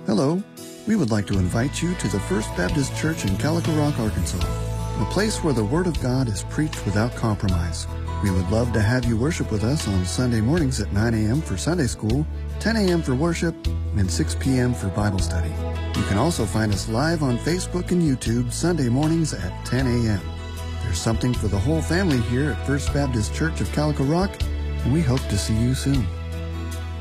Hello. We would like to invite you to the First Baptist Church in Calico Rock, Arkansas, a place where the Word of God is preached without compromise. We would love to have you worship with us on Sunday mornings at 9 a.m. for Sunday school, 10 a.m. for worship, and 6 p.m. for Bible study. You can also find us live on Facebook and YouTube Sunday mornings at 10 a.m. There's something for the whole family here at First Baptist Church of Calico Rock, and we hope to see you soon.